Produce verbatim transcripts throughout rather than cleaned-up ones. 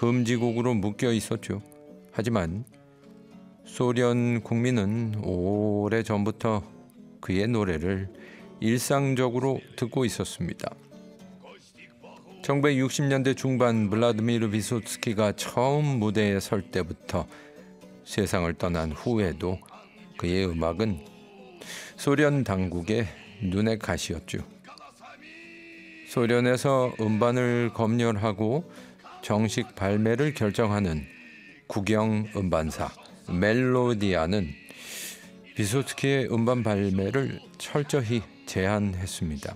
금지곡으로 묶여 있었죠. 하지만 소련 국민은 오래전부터 그의 노래를 일상적으로 듣고 있었습니다. 천구백육십 년대 중반 블라디미르 비소츠키가 처음 무대에 설 때부터 세상을 떠난 후에도 그의 음악은 소련 당국의 눈의 가시였죠. 소련에서 음반을 검열하고 정식 발매를 결정하는 국영 음반사 멜로디아는 비소츠키의 음반 발매를 철저히 제한했습니다.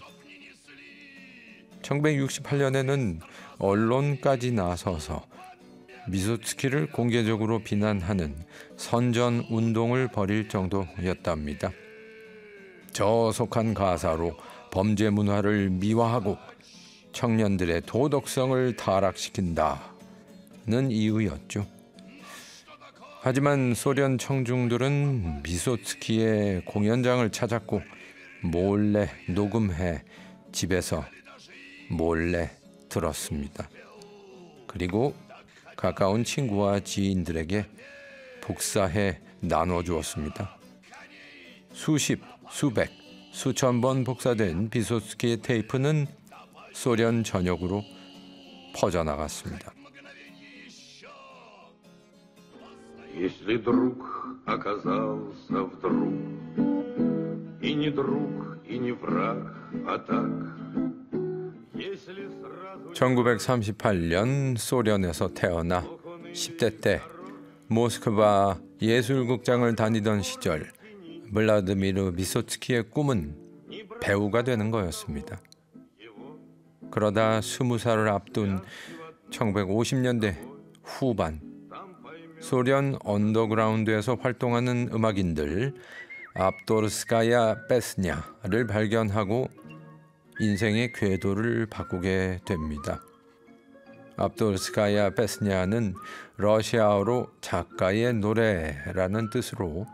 천구백육십팔 년에는 언론까지 나서서 비소츠키를 공개적으로 비난하는 선전 운동을 벌일 정도였답니다. 저속한 가사로 범죄 문화를 미화하고 청년들의 도덕성을 타락시킨다는 이유였죠. 하지만 소련 청중들은 비소츠키의 공연장을 찾았고 몰래 녹음해 집에서 몰래 들었습니다. 그리고 가까운 친구와 지인들에게 복사해 나눠주었습니다. 수십, 수백, 수천 번 복사된 비소츠키의 테이프는 소련 전역으로 퍼져나갔습니다. Если друг оказался вдруг и не друг, и не враг, а так. 천구백삼십팔 년 소련에서 태어나 십 대 때 모스크바 예술극장을 다니던 시절 블라디미르 비소츠키의 꿈은 배우가 되는 거였습니다. 그러다 스무 살을 앞둔 천구백오십 년대 후반 소련 언더그라운드에서 활동하는 음악인들 압도르스카야 베스냐를 발견하고 인생의 궤도를 바꾸게 됩니다. 압도르스카야 베스냐는 러시아어로 작가의 노래라는 뜻으로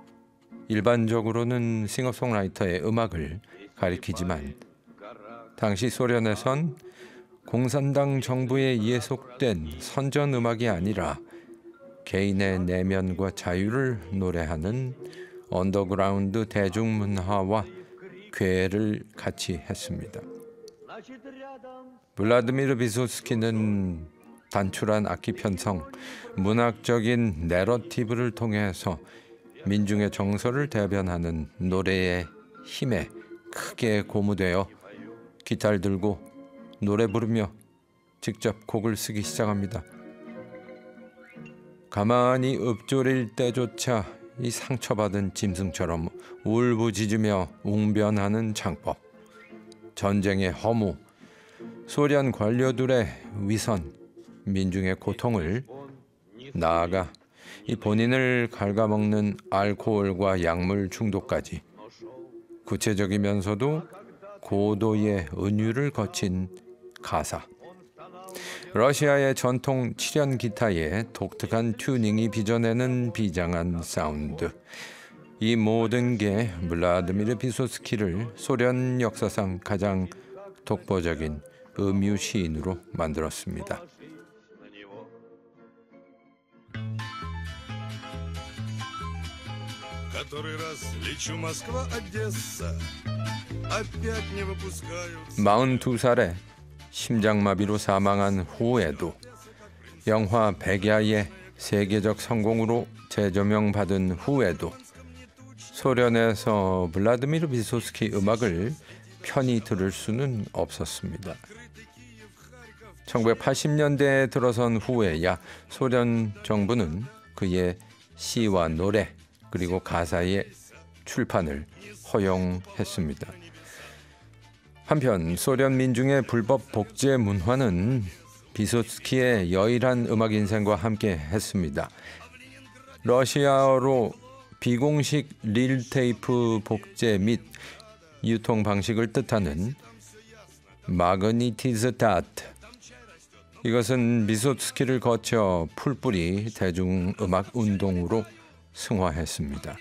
일반적으로는 싱어송라이터의 음악을 가리키지만 당시 소련에선 공산당 정부에 예속된 선전 음악이 아니라 개인의 내면과 자유를 노래하는 언더그라운드 대중문화와 괴를 같이 했습니다. 블라디미르 비소츠키는 단출한 악기 편성, 문학적인 내러티브를 통해서 민중의 정서를 대변하는 노래의 힘에 크게 고무되어 기타를 들고 노래 부르며 직접 곡을 쓰기 시작합니다. 가만히 읊조릴 때조차 이 상처받은 짐승처럼 울부짖으며 웅변하는 창법, 전쟁의 허무, 소련 관료들의 위선, 민중의 고통을 나아가 이 본인을 갉아먹는 알코올과 약물 중독까지 구체적이면서도 고도의 은유를 거친 가사. 러시아의 전통 칠 연 기타의 독특한 튜닝이 빚어내는 비장한 사운드. 이 모든 게 블라디미르 비소츠키를 소련 역사상 가장 독보적인 음유 시인으로 만들었습니다. 마흔두 살에 심장마비로 사망한 후에도 영화 백야의 세계적 성공으로 재조명받은 후에도 소련에서 블라디미르 비소츠키 음악을 편히 들을 수는 없었습니다. 천구백팔십 년대에 들어선 후에야 소련 정부는 그의 시와 노래 그리고 가사의 출판을 허용했습니다. 한편 소련 민중의 불법 복제 문화는 비소츠키의 여일한 음악 인생과 함께 했습니다. 러시아어로 비공식 릴테이프 복제 및 유통 방식을 뜻하는 마그니티즈타트. 이것은 비소츠키를 거쳐 풀뿌리 대중음악 운동으로 승화했습니다.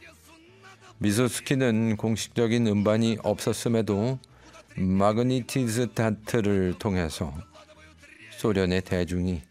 비소츠키는 공식적인 음반이 없었음에도 마그니티즈타트를 통해서 소련의 대중이